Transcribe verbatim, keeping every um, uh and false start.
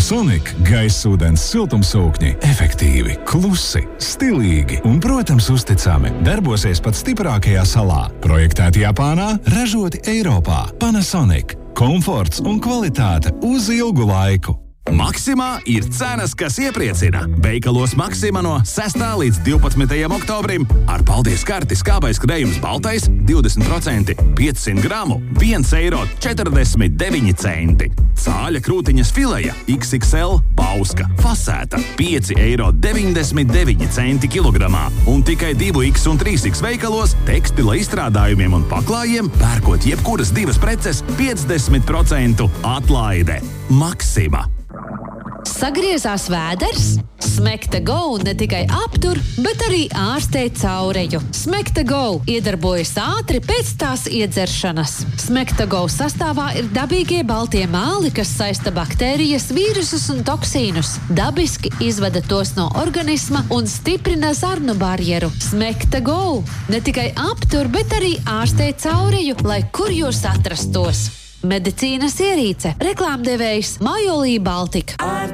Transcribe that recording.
Panasonic gaisūdens siltumsūkņi efektīvi, klusi, stilīgi un, protams, uzticami darbosies pat stiprākajā salā. Projektēti Japānā, ražoti Eiropā. Panasonic. Komforts un kvalitāte uz ilgu laiku. Maksimā ir cenas, kas iepriecina. Veikalos Maksima no sestā līdz divpadsmitajam oktobrim ar paldies karti skābais krējums baltais divdesmit procenti, piecsimt gramu, viens eiro četrdesmit deviņi centi. Cāļa krūtiņas fileja iks iks el bauska fasēta pieci eiro deviņdesmit deviņi centi kilogramā. Un tikai divi iks un trīs iks veikalos tekstila izstrādājumiem un paklājiem pērkot jebkuras divas preces piecdesmit procentu atlaide. Maksima. Sagriezās vēders? Smekta Go ne tikai aptur, bet arī ārstē caureju. Smekta Go iedarbojas ātri pēc tās iedzeršanas. Smekta Go sastāvā ir dabīgie baltie māli, kas saista baktērijas, vīrusus un toksīnus. Dabiski izvada tos no organisma un stiprina zarnu barjeru. Smekta Go ne tikai aptur, bet arī ārstē caureju, lai kur jūs atrastos. Medicīnas ierīce. Reklāmdevējs Majolī Baltika. Ar